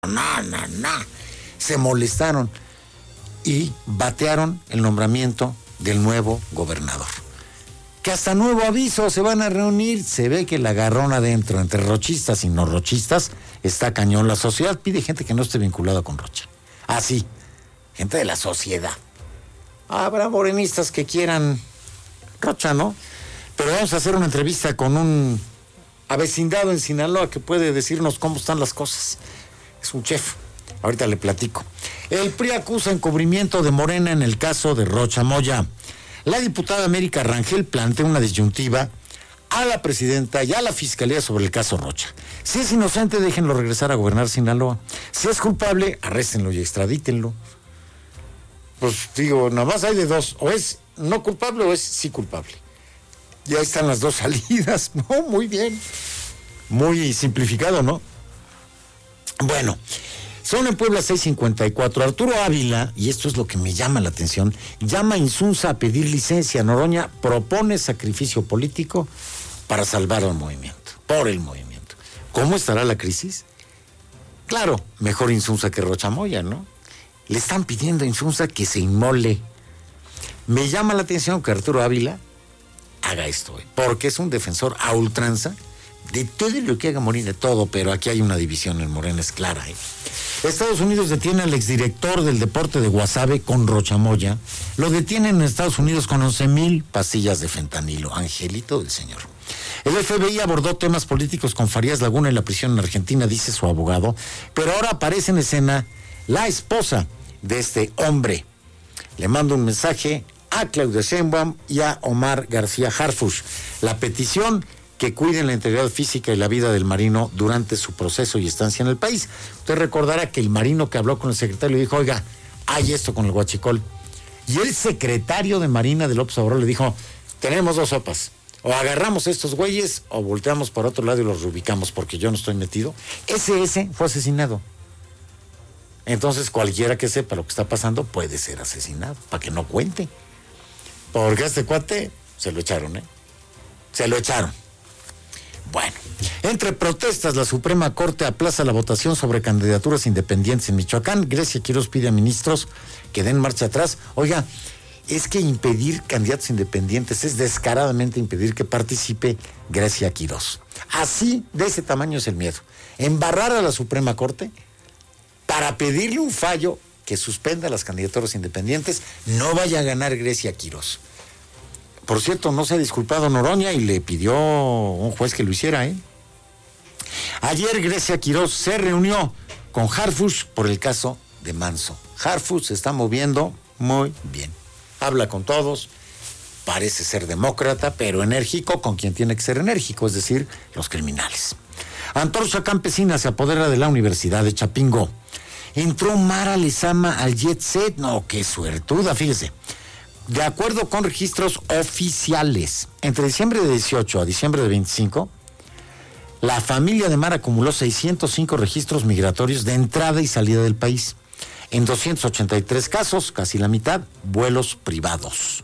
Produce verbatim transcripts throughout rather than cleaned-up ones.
No, no, no. Se molestaron y batearon el nombramiento del nuevo gobernador. Que hasta nuevo aviso se van a reunir. Se ve que el agarrón adentro entre rochistas y no rochistas está cañón. La sociedad pide gente que no esté vinculada con Rocha. Así, gente de la sociedad. Habrá morenistas que quieran Rocha, ¿no? Pero vamos a hacer una entrevista con un avecindado en Sinaloa que puede decirnos cómo están las cosas. Es un chef. Ahorita le platico. El P R I acusa encubrimiento de Morena en el caso de Rocha Moya. La diputada América Rangel plantea una disyuntiva a la presidenta y a la fiscalía sobre el caso Rocha. Si es inocente, déjenlo regresar a gobernar Sinaloa. Si es culpable, arréstenlo y extradítenlo. Pues digo, nada más hay de dos. O es no culpable o es sí culpable. Ya están las dos salidas. No, muy bien. Muy simplificado, ¿no? Bueno, son en Puebla seis cincuenta y cuatro. Arturo Ávila, y esto es lo que me llama la atención, llama a Insunza a pedir licencia. Noroña propone sacrificio político para salvar al movimiento, por el movimiento. ¿Cómo estará la crisis? Claro, mejor Insunza que Rocha Moya, ¿no? Le están pidiendo a Insunza que se inmole. Me llama la atención que Arturo Ávila haga esto, ¿eh? Porque es un defensor a ultranza de todo lo que haga Morena, todo, pero aquí hay una división en Morena, es clara, ¿eh? Estados Unidos detiene al exdirector del deporte de Guasave con Rocha Moya. Lo detienen en Estados Unidos con once mil pastillas de fentanilo. Angelito del Señor. El F B I abordó temas políticos con Farías Laguna en la prisión en Argentina, dice su abogado, pero ahora aparece en escena la esposa de este hombre. Le mando un mensaje a Claudia Sheinbaum y a Omar García Harfuch. La petición: que cuiden la integridad física y la vida del marino durante su proceso y estancia en el país. Usted recordará que el marino que habló con el secretario le dijo, oiga, hay esto con el huachicol. Y el secretario de Marina de López Obrador le dijo, tenemos dos sopas, o agarramos a estos güeyes o volteamos para otro lado y los reubicamos porque yo no estoy metido. Ese ese fue asesinado. Entonces cualquiera que sepa lo que está pasando puede ser asesinado, para que no cuente. Porque a este cuate se lo echaron, ¿eh? Se lo echaron. Bueno, entre protestas, la Suprema Corte aplaza la votación sobre candidaturas independientes en Michoacán. Grecia Quirós pide a ministros que den marcha atrás. Oiga, es que impedir candidatos independientes es descaradamente impedir que participe Grecia Quirós. Así, de ese tamaño es el miedo. Embarrar a la Suprema Corte para pedirle un fallo que suspenda las candidaturas independientes, no vaya a ganar Grecia Quirós. Por cierto, no se ha disculpado Noroña y le pidió un juez que lo hiciera, ¿eh? Ayer Grecia Quirós se reunió con Harfuch por el caso de Manso. Harfuch se está moviendo muy bien. Habla con todos, parece ser demócrata, pero enérgico con quien tiene que ser enérgico, es decir, los criminales. Antorcha campesina se apodera de la Universidad de Chapingo. Entró Mara Lezama al Jet Set. No, qué suertuda, fíjese. De acuerdo con registros oficiales, entre diciembre de dieciocho a diciembre de veinticinco, la familia de Mara acumuló seiscientos cinco registros migratorios de entrada y salida del país. En doscientos ochenta y tres casos, casi la mitad, vuelos privados.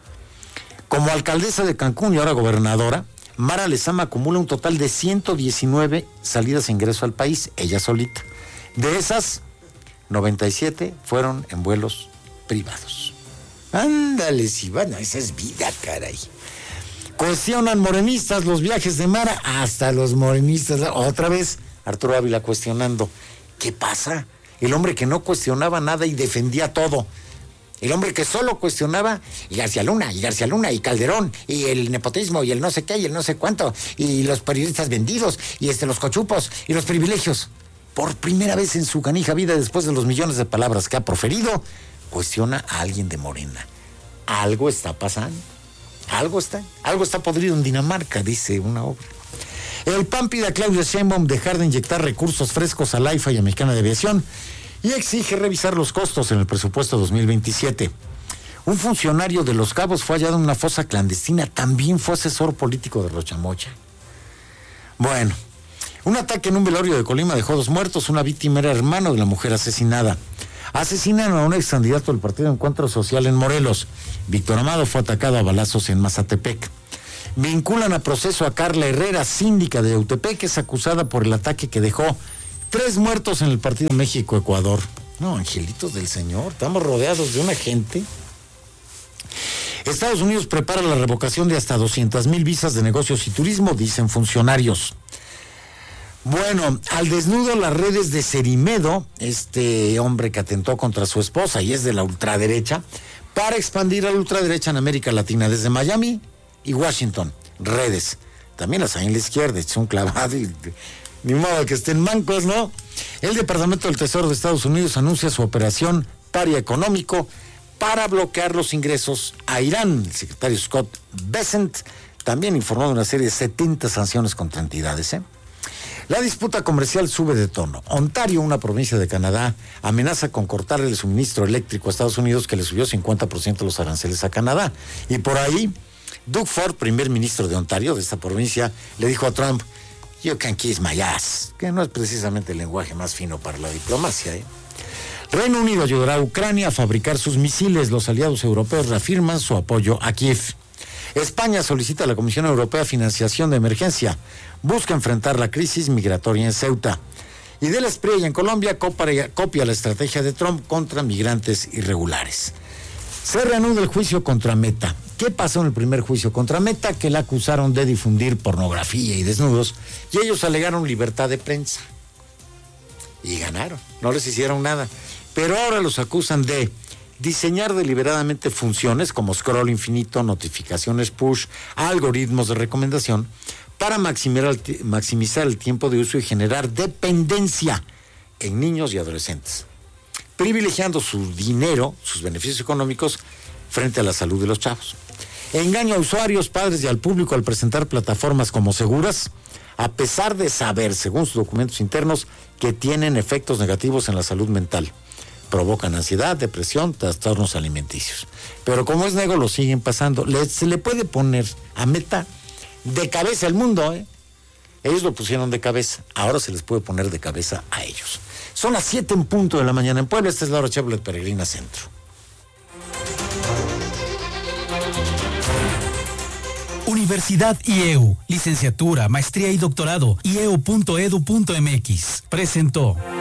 Como alcaldesa de Cancún y ahora gobernadora, Mara Lezama acumula un total de ciento diecinueve salidas e ingreso al país, ella solita. De esas, noventa y siete fueron en vuelos privados. Ándale, Sivana, esa es vida, caray. Cuestionan morenistas los viajes de Mara, hasta los morenistas. Otra vez, Arturo Ávila cuestionando. ¿Qué pasa? El hombre que no cuestionaba nada y defendía todo. El hombre que solo cuestionaba, y García Luna, y García Luna, y Calderón, y el nepotismo, y el no sé qué, y el no sé cuánto, y los periodistas vendidos, y este los cochupos, y los privilegios. Por primera vez en su canija vida, después de los millones de palabras que ha proferido, cuestiona a alguien de Morena. Algo está pasando. Algo está. Algo está podrido en Dinamarca, dice una obra. El P A N pide a Claudia Sheinbaum dejar de inyectar recursos frescos a la AIFA y a Mexicana de Aviación y exige revisar los costos en el presupuesto dos mil veintisiete. Un funcionario de Los Cabos fue hallado en una fosa clandestina. También fue asesor político de Rocha Moya. Bueno, un ataque en un velorio de Colima dejó dos muertos. Una víctima era hermano de la mujer asesinada. Asesinan a un ex candidato del Partido Encuentro Social en Morelos. Víctor Amado fue atacado a balazos en Mazatepec. Vinculan a proceso a Carla Herrera, síndica de Yautepec, que es acusada por el ataque que dejó Tres muertos en el partido México-Ecuador. No, angelitos del Señor, estamos rodeados de una gente. Estados Unidos prepara la revocación de hasta doscientas mil visas de negocios y turismo, dicen funcionarios. Bueno, al desnudo las redes de Cerimedo, este hombre que atentó contra su esposa y es de la ultraderecha, para expandir a la ultraderecha en América Latina, desde Miami y Washington. Redes, también las hay en la izquierda, es un clavado y ni modo que estén mancos, ¿no? El Departamento del Tesoro de Estados Unidos anuncia su operación Paria Económico para bloquear los ingresos a Irán. El secretario Scott Bessent también informó de una serie de setenta sanciones contra entidades, ¿eh? La disputa comercial sube de tono. Ontario, una provincia de Canadá, amenaza con cortar el suministro eléctrico a Estados Unidos, que le subió cincuenta por ciento los aranceles a Canadá. Y por ahí, Doug Ford, primer ministro de Ontario, de esta provincia, le dijo a Trump: "You can kiss my ass", que no es precisamente el lenguaje más fino para la diplomacia, ¿eh? Reino Unido ayudará a Ucrania a fabricar sus misiles. Los aliados europeos reafirman su apoyo a Kiev. España solicita a la Comisión Europea financiación de emergencia. Busca enfrentar la crisis migratoria en Ceuta. Y del Espriella en Colombia copia, copia la estrategia de Trump contra migrantes irregulares. Se reanuda el juicio contra Meta. ¿Qué pasó en el primer juicio contra Meta? Que la acusaron de difundir pornografía y desnudos, y ellos alegaron libertad de prensa. Y ganaron, no les hicieron nada. Pero ahora los acusan de diseñar deliberadamente funciones como scroll infinito, notificaciones push, algoritmos de recomendación para maximizar el, maximizar el tiempo de uso y generar dependencia en niños y adolescentes, privilegiando su dinero, sus beneficios económicos, frente a la salud de los chavos. Engaño a usuarios, padres y al público al presentar plataformas como seguras, a pesar de saber, según sus documentos internos, que tienen efectos negativos en la salud mental. Provocan ansiedad, depresión, trastornos alimenticios. Pero como es nego, lo siguen pasando. Le, se le puede poner a Meta de cabeza al mundo, ¿eh? Ellos lo pusieron de cabeza, ahora se les puede poner de cabeza a ellos. Son las siete en punto de la mañana en Puebla. Esta es Laura Chevrolet Peregrina Centro. Universidad I E U, licenciatura, maestría y doctorado, i e u punto e d u punto m x. Presentó.